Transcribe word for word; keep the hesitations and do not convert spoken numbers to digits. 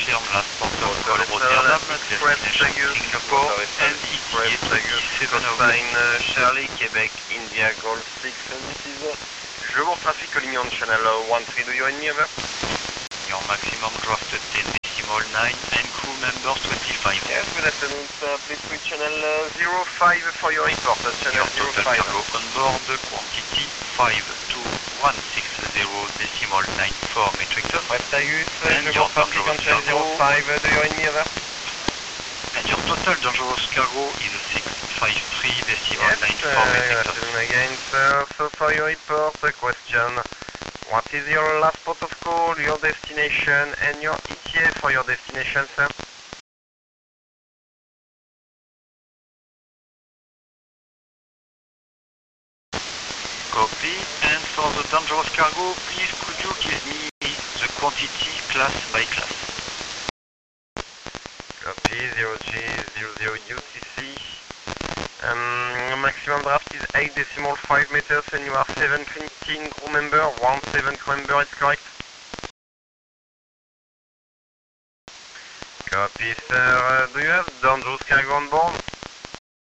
confirm last port of call Rotterdam, destination Singapore, and E T A twenty-seven oh eight. Charlie, Québec, India, Golf six, and this is uh, Je Bourg traffic calling on channel uh, one three, do you hear me over? Your maximum draft ten decimal nine and crew member twenty-five. Yes, good afternoon, sir. Please switch channel uh, zero five for your report, uh, channel Your zero total five. cargo on board, quantity five two one six zero decimal nine four metric ton. West Agus, uh, And Je your Bourg traffic on dangerous channel cargo. zero five, uh, do you hear me over? And your total dangerous cargo is six five three decimal Yes, nine uh, four good metric ton. afternoon again, sir. So for your report, the question, what is your last port of call, your destination, and your E T A for your destination, sir? Copy. And for the dangerous cargo, please could you give me the quantity class by class? Copy, zero G zero zero U T C. Um, maximum draft is eight decimal five meters and you are seven fifteen crew member, one seven crew member, it's correct? Copy, sir. Uh, do you have dangerous cargo on board?